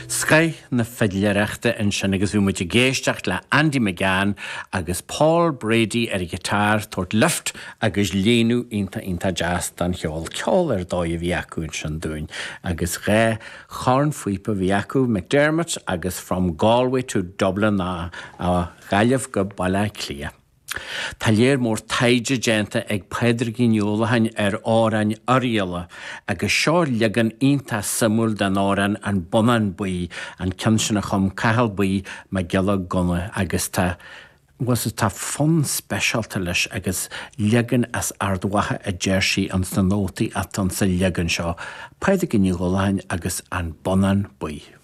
Sky na fidleireachta in sin agus bhí muid géisteach le Andy McGann agus Paul Brady guitar tuairt lift agus léanú inta jazz dan cheol. Ceol dóibh bhí acu sin dúin. Agus ré charn fuipa bhí acu McDermott agus from Galway to Dublin a gaiamh go balla clia. Tá léir mór taide genta ag Pedro Gignola árain Ariela agus seo legan ínta samúl den árain an bonan buí an cinsinna chum cahal buí me geala gona agus tá fun specialta leis agus legan as ardwatha a jersey an sa nótaí atan sa legan seo Pedro Gignola agus an bonan buí.